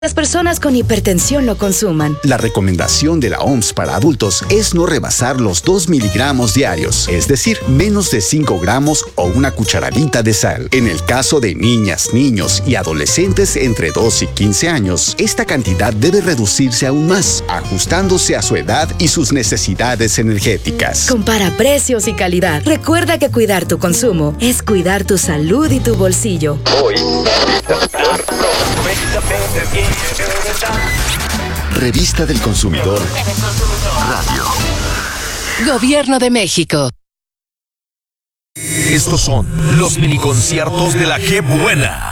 las personas con hipertensión lo consuman. La recomendación de la OMS para adultos es no rebasar los 2 miligramos diarios, es decir, menos de 5 gramos o una cucharadita de sal. En el caso de niñas, niños y adolescentes entre 2 y 15 años, esta cantidad debe reducirse aún más, ajustándose a su edad y sus necesidades energéticas. Compara precios y calidad. Recuerda que cuidar tu consumo es cuidar tu salud y tu bolsillo. Revista del Consumidor. Radio. Gobierno de México. Estos son los miniconciertos de la G Buena.